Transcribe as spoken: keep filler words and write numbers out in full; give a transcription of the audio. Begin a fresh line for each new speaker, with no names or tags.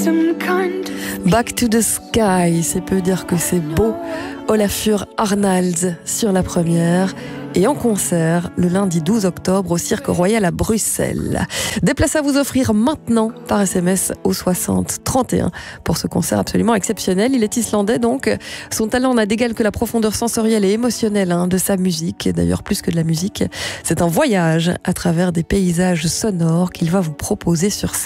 Back to the Sky, c'est peu dire que c'est beau. Olafur Arnalds sur la première et en concert le lundi douze octobre au Cirque Royal à Bruxelles. Des places à vous offrir maintenant par S M S au soixante trente et un pour ce concert absolument exceptionnel. Il est islandais donc, son talent n'a d'égal que la profondeur sensorielle et émotionnelle hein, de sa musique, et d'ailleurs plus que de la musique. C'est un voyage à travers des paysages sonores qu'il va vous proposer sur scène.